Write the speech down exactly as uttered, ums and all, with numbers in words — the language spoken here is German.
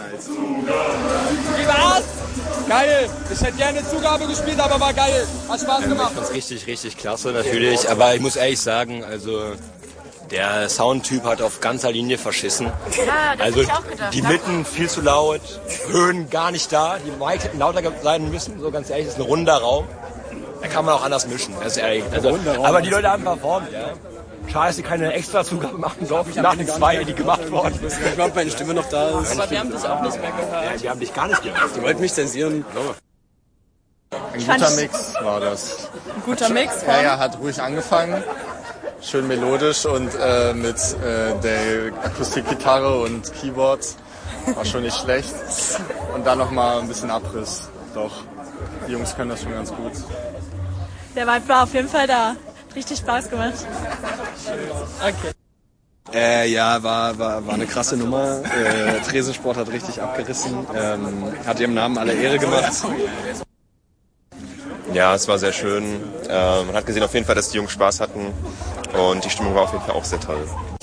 nice. Wie war's? Geil. Ich hätte gerne Zugabe gespielt, aber war geil. Hat Spaß gemacht. Ich fand's richtig, richtig klasse natürlich. Aber ich muss ehrlich sagen, also der Soundtyp hat auf ganzer Linie verschissen. Ja, das Also hab ich auch gedacht. die Mitten viel zu laut, Höhen gar nicht da. Die Mics hätten lauter sein müssen. So ganz ehrlich, das ist ein runder Raum. Da kann man auch anders mischen. Das ist ehrlich. Also, aber die Leute haben performt, ja. Schade, dass sie keine extra Zugabe machen durften nach den zwei, die gemacht wurden. Ich weiß gar nicht, ob meine Stimme noch da ist. Aber wir haben dich auch nicht mehr gehört. Ja, die haben dich gar nicht gehört. Die wollten mich zensieren. Ein guter Mix war das. Ein guter Mix von... Ja, ja, hat ruhig angefangen. Schön melodisch und äh, mit äh, der Akustikgitarre und Keyboard. War schon nicht schlecht. Und dann nochmal ein bisschen Abriss. Doch, die Jungs können das schon ganz gut. Der Vibe war auf jeden Fall da. Hat richtig Spaß gemacht. Okay. Äh, ja, war, war, war eine krasse Nummer. Äh, Tresensport hat richtig abgerissen. Ähm, hat ihrem Namen alle Ehre gemacht. Ja, es war sehr schön. Ähm, man hat gesehen auf jeden Fall, dass die Jungs Spaß hatten und die Stimmung war auf jeden Fall auch sehr toll.